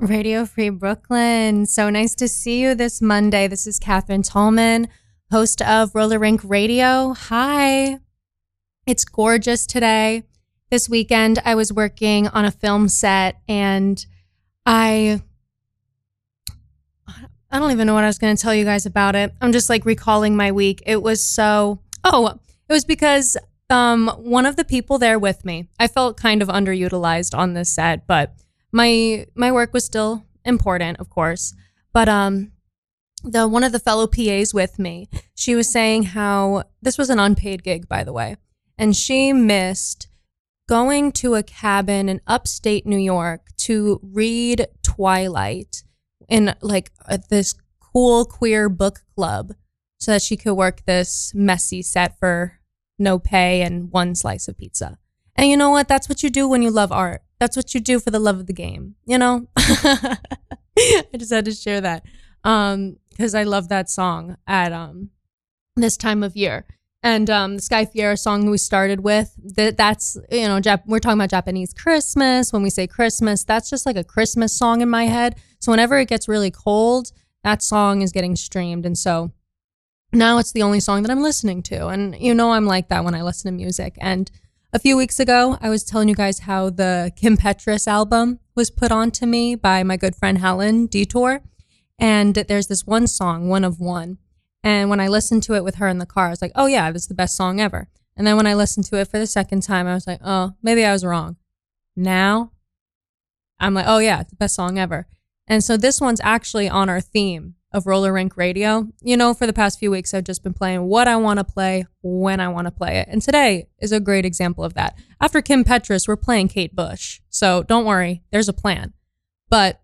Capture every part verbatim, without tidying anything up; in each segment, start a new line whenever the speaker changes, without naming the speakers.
Radio Free Brooklyn. So nice to see you this Monday. This is Catherine Tallman, host of Roller Rink Radio. Hi. It's gorgeous today. This weekend, I was working on a film set and I... I don't even know what I was going to tell you guys about it. I'm just like recalling my week. It was so... Oh, it was because um, one of the people there with me, I felt kind of underutilized on this set, but my my work was still important, of course. But um, the one of the fellow P As with me, she was saying how this was an unpaid gig, by the way, and she missed going to a cabin in upstate New York to read Twilight in like uh, this cool queer book club so that she could work this messy set for no pay and one slice of pizza. And you know what? That's what you do when you love art. That's what you do for the love of the game, you know? I just had to share that um, because I love that song at um, this time of year. And um, the Sky Fiera song we started with, that that's, you know, Jap- we're talking about Japanese Christmas. When we say Christmas, that's just like a Christmas song in my head. So whenever it gets really cold, that song is getting streamed. And so now it's the only song that I'm listening to. And you know I'm like that when I listen to music. And a few weeks ago, I was telling you guys how the Kim Petras album was put on to me by my good friend Helen Detour. And there's this one song, One of One. And when I listened to it with her in the car, I was like, oh yeah, this is the best song ever. And then when I listened to it for the second time, I was like, oh, maybe I was wrong. Now, I'm like, oh yeah, it's the best song ever. And so this one's actually on our theme of Roller Rink Radio. You know, for the past few weeks, I've just been playing what I want to play when I want to play it. And today is a great example of that. After Kim Petras, we're playing Kate Bush. So don't worry, there's a plan. But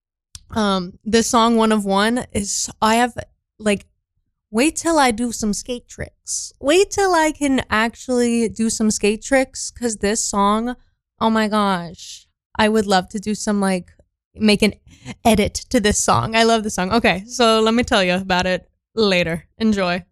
um, this song, One of One, is, I have like, wait till I do some skate tricks. Wait till I can actually do some skate tricks. Because this song, oh my gosh, I would love to do some like, make an edit to this song. I love this song. Okay, so let me tell you about it later. Enjoy.